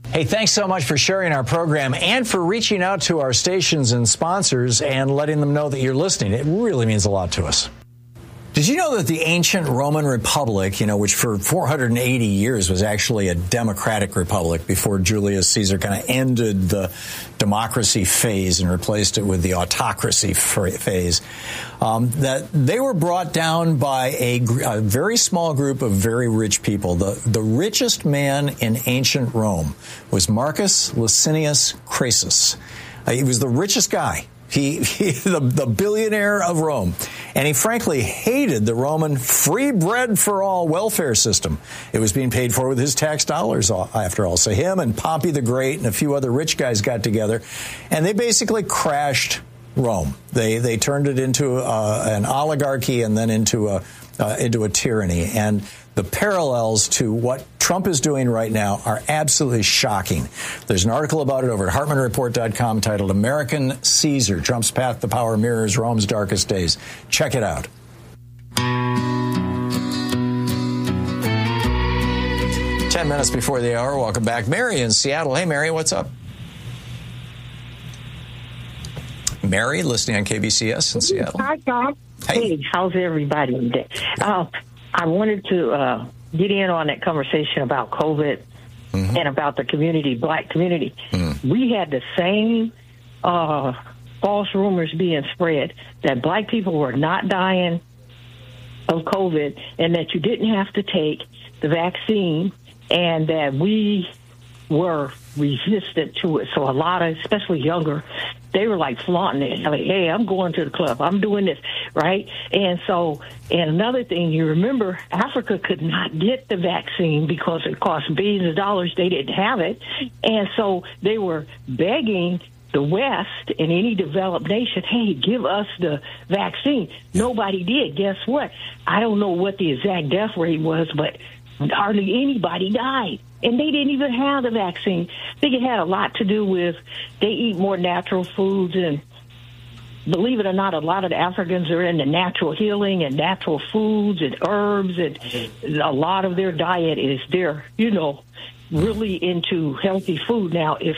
Hey, thanks so much for sharing our program and for reaching out to our stations and sponsors and letting them know that you're listening. It really means a lot to us. Did you know that the ancient Roman Republic, which for 480 years was actually a democratic republic before Julius Caesar kind of ended the democracy phase and replaced it with the autocracy phase, that they were brought down by a very small group of very rich people. The richest man in ancient Rome was Marcus Licinius Crassus. He was the richest guy. The billionaire of Rome. And he frankly hated the Roman free bread for all welfare system. It was being paid for with his tax dollars, after all. So him and Pompey the Great and a few other rich guys got together, and they basically crashed Rome. They turned it into an oligarchy and then into a tyranny. And the parallels to what Trump is doing right now are absolutely shocking. There's an article about it over at HartmanReport.com titled American Caesar, Trump's Path to Power Mirrors Rome's Darkest Days. Check it out. 10 minutes before the hour. Welcome back. Mary in Seattle. Hey, Mary, what's up? Mary, listening on KBCS in Seattle. Hi, Tom. Hey, how's everybody today? I wanted to get in on that conversation about COVID and about the community, black community. We had the same false rumors being spread that black people were not dying of COVID and that you didn't have to take the vaccine and that we were resistant to it. So a lot of, especially younger, they were like flaunting it. Like, hey, I'm going to the club. I'm doing this, right? And so, and another thing, you remember, Africa could not get the vaccine because it cost billions of dollars. They didn't have it. And so they were begging the West and any developed nation, hey, give us the vaccine. Nobody did. Guess what? I don't know what the exact death rate was, but hardly anybody died. And they didn't even have the vaccine. I think it had a lot to do with they eat more natural foods. And believe it or not, a lot of the Africans are into natural healing and natural foods and herbs. And a lot of their diet is they're, really into healthy food. Now, if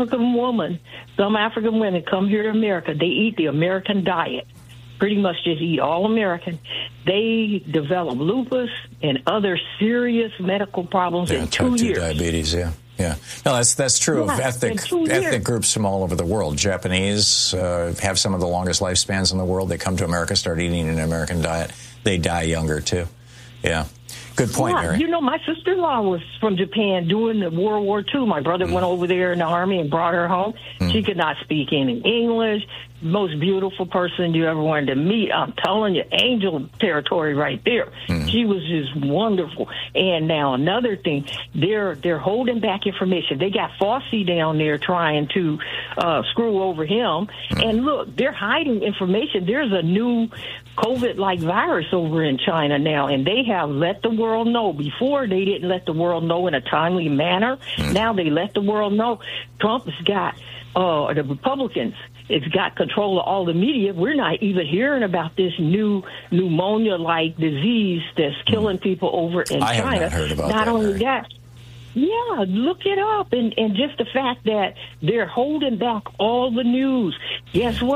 some African women come here to America, they eat the American diet. Pretty much just eat all American. They develop lupus and other serious medical problems in 2 years. Diabetes, yeah. No, that's true of ethnic groups from all over the world. Japanese have some of the longest lifespans in the world. They come to America, start eating an American diet. They die younger, too. Yeah. Good point, Mary. My sister-in-law was from Japan during the World War II. My brother went over there in the Army and brought her home. She could not speak any English. Most beautiful person you ever wanted to meet. I'm telling you, angel territory right there. She was just wonderful. And now another thing, they're holding back information. They got Fauci down there trying to screw over him. And look, they're hiding information. There's a new COVID-like virus over in China now, and they have let the world know. Before, they didn't let the world know in a timely manner. Now they let the world know. Trump has got the Republicans. It's got control of all the media. We're not even hearing about this new pneumonia-like disease that's killing people over in China. I have not heard about that. Not only that, yeah, look it up. And just the fact that they're holding back all the news. Guess what?